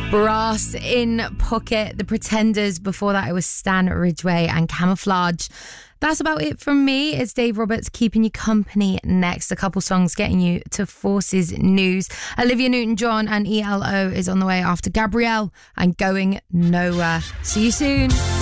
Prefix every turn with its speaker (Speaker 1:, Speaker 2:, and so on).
Speaker 1: Brass in Pocket, The Pretenders. Before that, it was Stan Ridgway and Camouflage. That's about it from me. It's Dave Roberts keeping you company next. A couple songs getting you to Forces News. Olivia Newton-John and ELO is on the way after Gabrielle and Going Nowhere. See you soon.